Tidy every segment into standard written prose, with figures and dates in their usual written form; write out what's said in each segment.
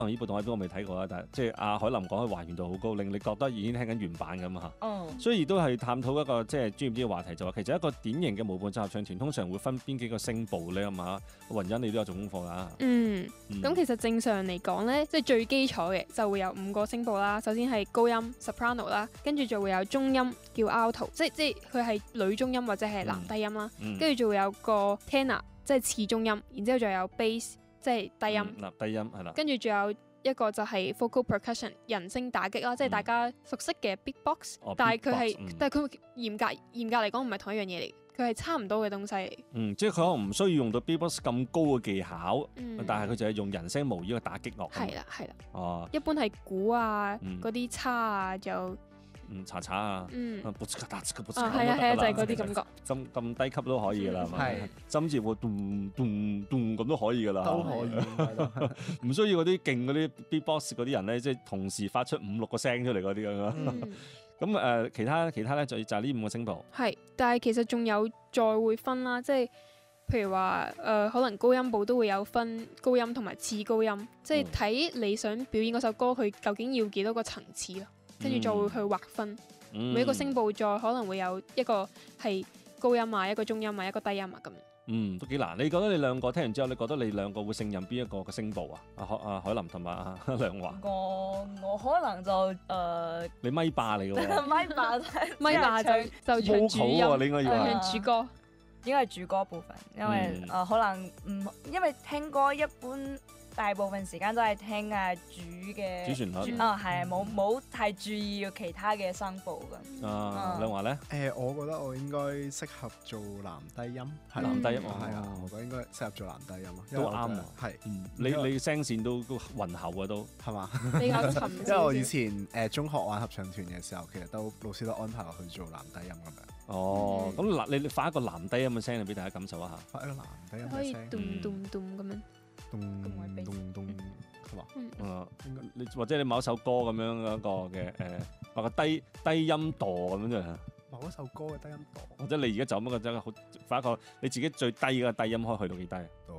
呢部動畫片我未睇過啦，但係即係阿海林講佢還原度好高，令你覺得已經聽緊原版咁啊嚇。所以都係探討一個即係專業啲嘅話題，就話其實一個典型嘅無伴奏合唱團通常會分邊幾個聲部咧咁啊？雲欣你都有做功課㗎。 咁其實正常嚟講咧，即係最基礎嘅就會有5個聲部啦。首先係高音 soprano 啦，跟住就會有中音叫 alto，即係佢係女中音或者係男低音啦。跟住就會有個 tenor， 即係次中音，然之後仲有 bass， 即係低音。 低音係啦。跟住仲有一個就係 vocal percussion 人聲打擊啦，即係大家熟悉嘅 beatbox，但係佢嚴格嚟講唔係同一樣嘢嚟，佢係差唔多嘅東西嚟。 即係佢可能唔需要用到 beatbox 咁高嘅技巧，但係佢就係用人聲模擬嘅打擊樂。 係啦。一般係鼓啊，嗰啲叉啊，就查啊，係啊，就係嗰啲感覺。 咁低級都可以㗎啦，係咪？甚至乎咚咚咚咁都可以㗎啦， 都可以。 唔需要嗰啲勁嗰啲 beatbox 嗰啲人咧，即係同時發出5-6個聲出嚟嗰啲咁樣。咁其他咧就係呢5個聲部。 係，但係其實仲有再會分啦，即係譬如話可能高音部都會有分高音同埋次高音，即係睇你想表演嗰首歌佢究竟要幾多個層次咯。跟住再會去劃分，每一個聲部再可能會有一個係高音啊，一個中音啊，一個低音啊咁樣。 都幾難。你覺得你兩個聽完之後，你覺得你兩個會勝任邊一個嘅聲部啊？阿海林同埋阿梁華。 我可能就你咪霸嚟㗎喎。 咪霸就唱主音， 你應該要唱主歌， 應該係主歌部分，因為可能因為聽歌一般。大部分時間都係聽主旋律，係冇太注意其他嘅聲部嘅。 梁華咧？ 我覺得我應該適合做男低音，係男低音， 係啊，我覺得應該適合做男低音咯， 都啱啊。係，你聲線都渾厚啊，都係嘛？ 比較沉。 因為我以前中學玩合唱團嘅時候，其實老師都安排我去做男低音咁樣。 咁你發一個男低音嘅聲嚟俾大家感受一下。 發一個男低音嘅聲。 可以咚咚咚咁樣。 咚咚咚係嘛？ 你或者你某一首歌咁樣嗰個嘅或個低音度咁樣啫。 某一首歌嘅低音度， 或者你而家就咁個真係好發一個你自己最低嘅低音可以去到幾低？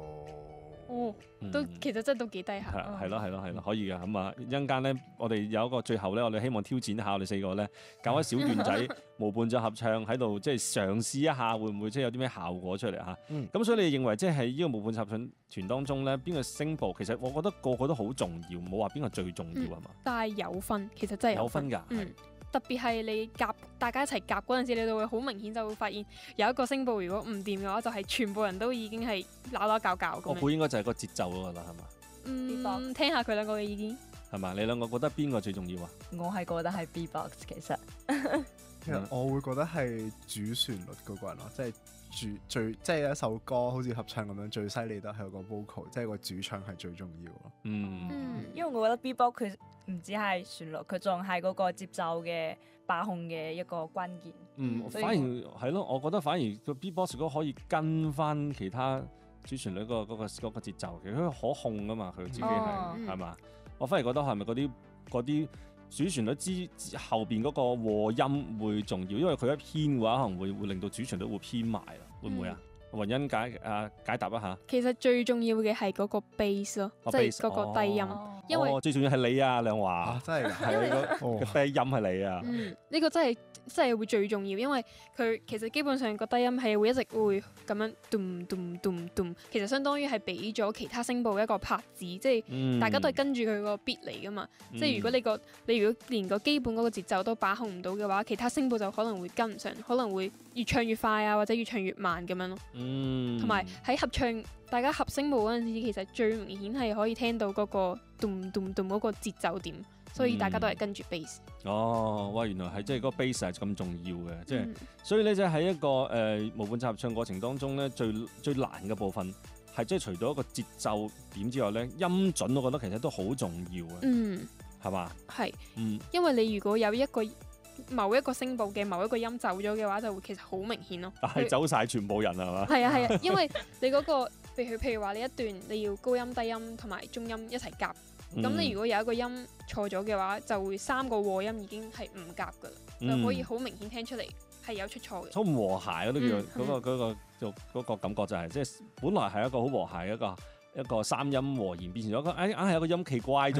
都其實真係都幾低下。 係咯，可以嘅。咁啊，一陣間咧，我哋有一個最後咧，我哋希望挑戰一下我哋4個咧，搞一小段仔無伴奏合唱喺度，即係嘗試一下會唔會即係有啲咩效果出嚟嚇？咁所以你認為即係呢個無伴奏合唱團當中咧，邊個聲部其實我覺得個個都好重要，冇話邊個最重要係嘛？ 但係有分，其實真係有分㗎。 特別係你大家一齊夾嗰陣時，你就會好明顯就會發現有一個聲部如果唔掂嘅話，就係全部人都已經係鬧搞咁。 我估應該就係個節奏嗰個啦，係嘛？ 聽下佢兩個嘅意見。 係嘛？你兩個覺得邊個最重要啊？ 我係覺得係 B-box 其實。 其實我會覺得係主旋律嗰個人咯，即係一首歌好似合唱咁樣，最犀利都係個 vocal， 即係個主唱係最重要咯。 因為我覺得 B-box 佢唔止係旋律，佢仲係嗰個節奏嘅把控嘅一個關鍵。 反而係咯，我覺得反而個 B-box 如果可以跟翻其他主旋律嗰個節奏，其實佢可控噶嘛，佢自己係嘛？我反而覺得係咪嗰啲主旋律之後邊嗰個和音會重要，因為佢一偏嘅話，可能會令到主旋律會偏埋啦，會唔會啊？雲欣解答一下。 其實最重要嘅係嗰個 bass 咯，即係嗰個低音，因為最重要係你啊，梁華。 真係係個低音係你啊。 呢個真係會最重要，因為佢其實基本上個低音係會一直會咁樣咚咚咚咚，其實相當於係俾咗其他聲部一個拍子，即係大家都係跟住佢個 beat 嚟噶嘛。即係如果你如果連個基本嗰個節奏都把控唔到嘅話，其他聲部就可能會跟唔上，可能會越唱越快啊，或者越唱越慢咁樣咯。同埋喺合唱大家合聲部嗰陣時，其實最明顯係可以聽到嗰個咚咚咚嗰個節奏點，所以大家都係跟住 bass。 哇！原來係即係嗰個 bass 係咁重要嘅，即係所以咧，即係喺一個無伴奏合唱過程當中咧，最難嘅部分係即係除咗一個節奏點之外咧，音準我覺得其實都好重要嘅。係嘛？係。因為你如果有某一個聲部嘅某一個音走咗嘅話，就會其實好明顯咯。但係走晒全部人係嘛？係啊，因為你嗰個譬如話你一段你要高音、低音同埋中音一齊夾，咁你如果有一個音錯咗嘅話，就會3個和音已經係唔夾噶啦，就可以好明顯聽出嚟係有出錯嘅。好唔和諧嗰啲嗰個感覺就係即係本來係一個好和諧一個3音和弦，變成咗硬係有個音奇怪咗